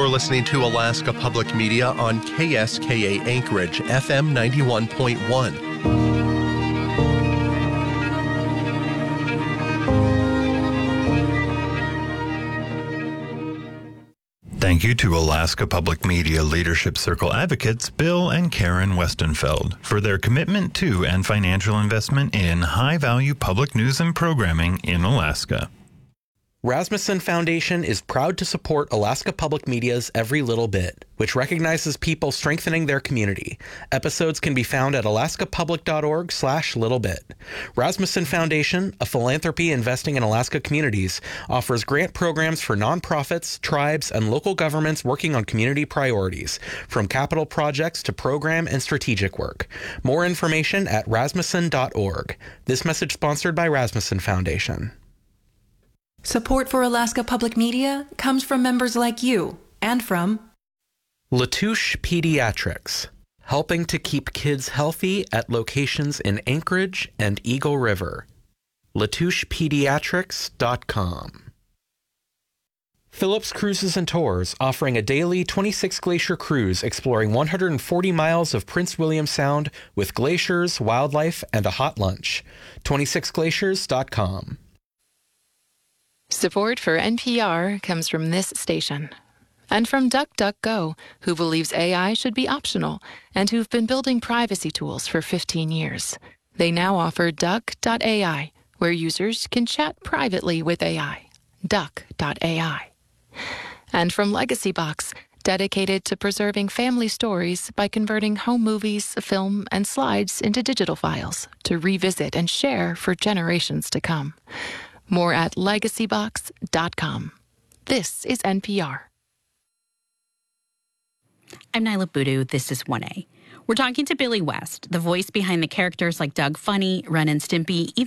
You're listening to Alaska Public Media on KSKA Anchorage, FM 91.1. Thank you to Alaska Public Media Leadership Circle advocates Bill and Karen Westenfeld for their commitment to and financial investment in high-value public news and programming in Alaska. Rasmussen Foundation is proud to support Alaska Public Media's Every Little Bit, which recognizes people strengthening their community. Episodes can be found at alaskapublic.org/littlebit. Rasmussen Foundation, a philanthropy investing in Alaska communities, offers grant programs for nonprofits, tribes, and local governments working on community priorities, from capital projects to program and strategic work. More information at rasmussen.org. This message sponsored by Rasmussen Foundation. Support for Alaska Public Media comes from members like you and from Latouche Pediatrics, helping to keep kids healthy at locations in Anchorage and Eagle River. LatouchePediatrics.com. Phillips Cruises and Tours, offering a daily 26 glacier cruise exploring 140 miles of Prince William Sound with glaciers, wildlife, and a hot lunch. 26glaciers.com. Support for NPR comes from this station. And from DuckDuckGo, who believes AI should be optional and who've been building privacy tools for 15 years. They now offer Duck.ai, where users can chat privately with AI. Duck.ai. And from LegacyBox, dedicated to preserving family stories by converting home movies, film, and slides into digital files to revisit and share for generations to come. More at legacybox.com. This is NPR. I'm Nyla Boodoo. This is 1A. We're talking to Billy West, the voice behind the characters like Doug Funny, Ren and Stimpy, even